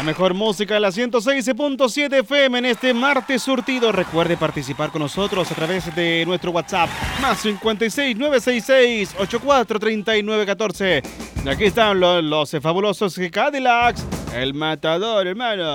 La mejor música de la 106.7 FM en este martes surtido. Recuerde participar con nosotros a través de nuestro WhatsApp más 56 966 84 39 14. Aquí están los fabulosos Cadillacs, el matador, hermano.